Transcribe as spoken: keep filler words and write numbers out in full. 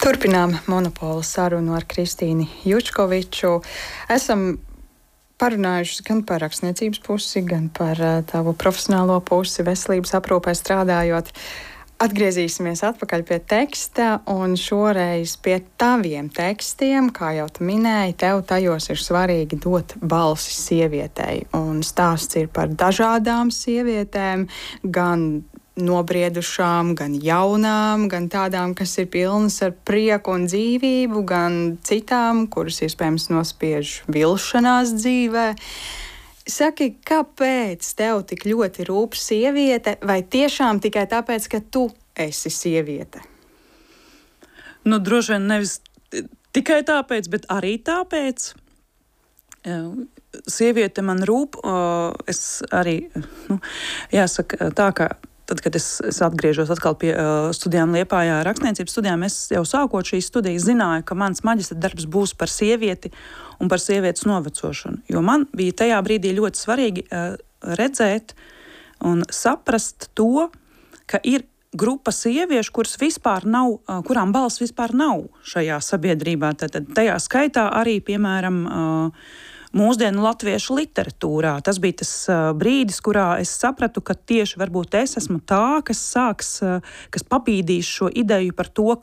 Turpinām monopola sarunu ar Kristīnu Jučkoviču. Esam parunājuši gan par rakstniecības pusi, gan par uh, tavu profesionālo pusi, veselības aprūpē strādājot. Atgriezīsimies atpakaļ pie teksta, un šoreiz pie taviem tekstiem, kā jau tu minēji, tev tajos ir svarīgi dot balsi sievietei. Un stāsts ir par dažādām sievietēm, gan nobriedušām, gan jaunām, gan tādām, kas ir pilnas ar prieku un dzīvību, gan citām, kuras iespējams nospiež vilšanās dzīvē. Saki, kāpēc tev tik ļoti rūp sieviete, vai tiešām tikai tāpēc, ka tu esi sieviete? Nu, droši vien nevis tikai tāpēc, bet arī tāpēc. Sieviete man rūp. Es arī, nu, jāsaka tā, ka tad, kad es, es atgriežos atkal pie uh, studijām Liepājā, rakstniecības studijām, es jau sākot šīs studijas zināju, ka mans maģistra darbs būs par sievieti un par sievietes novecošanu. Jo man bija tajā brīdī ļoti svarīgi uh, redzēt un saprast to, ka ir grupa sieviešu, kuras vispār nav, uh, kurām balss vispār nav šajā sabiedrībā. Tad tajā skaitā arī, piemēram, uh, mūsdienu latviešu literatūrā. Tas bija tas uh, brīdis, kurā es sapratu, ka tieši varbūt es esmu tā, kas sāks, uh, kas papīdīs šo ideju par to,